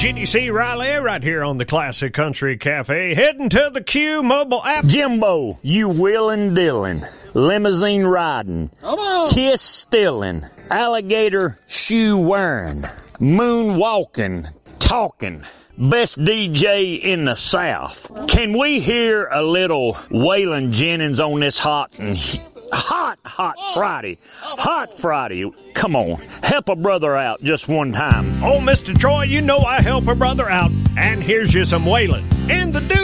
GDC Riley right here on the Classic Country Cafe. Heading to the Q mobile app. Jimbo, you willin' dillin', limousine riding, kiss stillin', alligator shoe wearing, moon walking, talking, best DJ in the South. Can we hear a little Waylon Jennings on this hot Friday? Hot Friday. Come on, help a brother out just one time. Oh, Mr. Troy, you know I help a brother out. And here's you some Waylon. And the dude